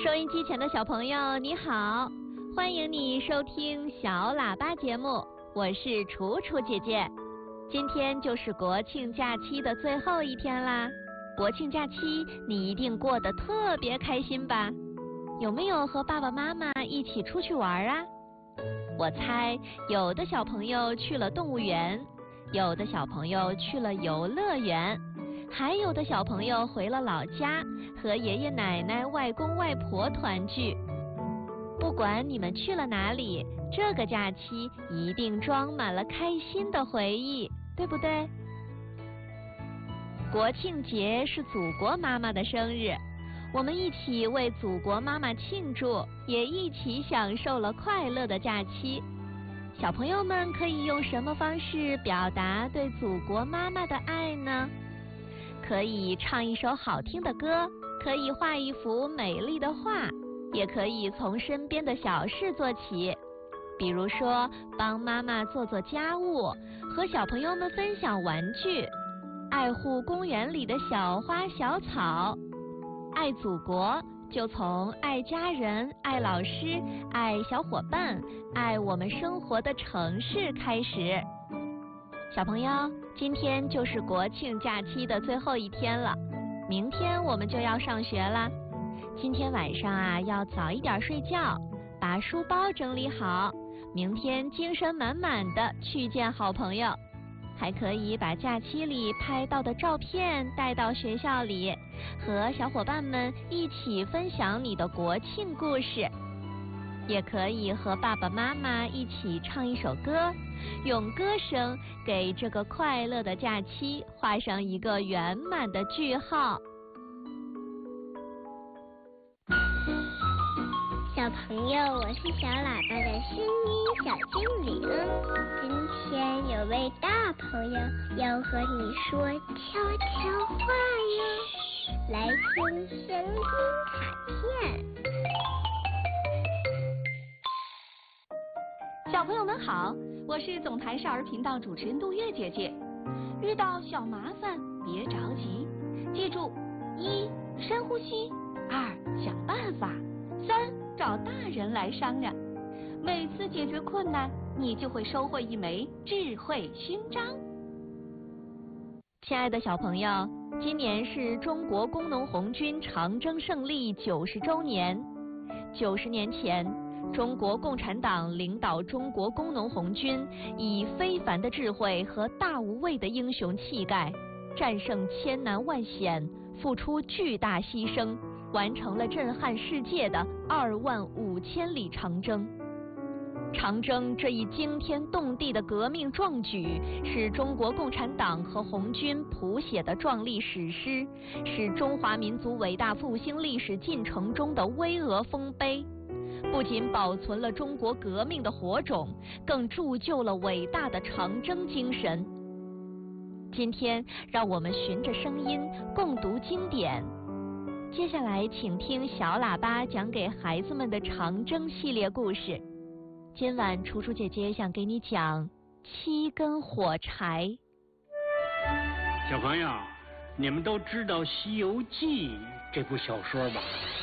收音机前的小朋友你好，欢迎你收听小喇叭节目，我是楚楚姐姐。今天就是国庆假期的最后一天啦，国庆假期你一定过得特别开心吧？有没有和爸爸妈妈一起出去玩啊？我猜有的小朋友去了动物园，有的小朋友去了游乐园，还有的小朋友回了老家，和爷爷奶奶、外公外婆团聚。不管你们去了哪里，这个假期一定装满了开心的回忆，对不对？国庆节是祖国妈妈的生日，我们一起为祖国妈妈庆祝，也一起享受了快乐的假期。小朋友们可以用什么方式表达对祖国妈妈的爱呢？可以唱一首好听的歌，可以画一幅美丽的画，也可以从身边的小事做起，比如说帮妈妈做做家务，和小朋友们分享玩具，爱护公园里的小花小草。爱祖国就从爱家人、爱老师、爱小伙伴、爱我们生活的城市开始。小朋友，今天就是国庆假期的最后一天了，明天我们就要上学了。今天晚上啊，要早一点睡觉，把书包整理好，明天精神满满的去见好朋友。还可以把假期里拍到的照片带到学校里，和小伙伴们一起分享你的国庆故事。也可以和爸爸妈妈一起唱一首歌，用歌声给这个快乐的假期画上一个圆满的句号。 小朋友，我是小喇叭的声音小精灵。今天有位大朋友要和你说悄悄话哟，来听声音卡片。 小朋友们好，我是总台少儿频道主持人杜月姐姐。遇到小麻烦别着急，记住：1. 深呼吸，2. 想办法，3. 找大人来商量。每次解决困难，你就会收获一枚智慧勋章。 亲爱的小朋友，今年是中国工农红军长征胜利90周年。90年前，中国共产党领导中国工农红军，以非凡的智慧和大无畏的英雄气概，战胜千难万险，付出巨大牺牲，完成了震撼世界的25000里长征。长征这一惊天动地的革命壮举，是中国共产党和红军谱写的壮丽史诗，是中华民族伟大复兴历史进程中的巍峨丰碑。不仅保存了中国革命的火种，更铸就了伟大的长征精神。今天，让我们循着声音共读经典。接下来，请听小喇叭讲给孩子们的长征系列故事。今晚，楚楚姐姐想给你讲7根火柴。 小朋友，你们都知道《西游记》这部小说吧？